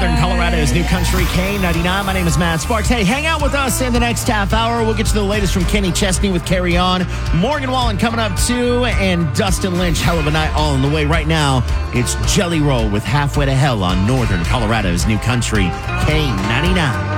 Northern Colorado's New Country K99. My name is Matt Sparks. Hey, hang out with us in the next half hour. We'll get you the latest from Kenny Chesney with Carry On. Morgan Wallen coming up too, and Dustin Lynch. Hell of a night all in the way. Right now, it's Jelly Roll with Halfway to Hell on Northern Colorado's New Country K99.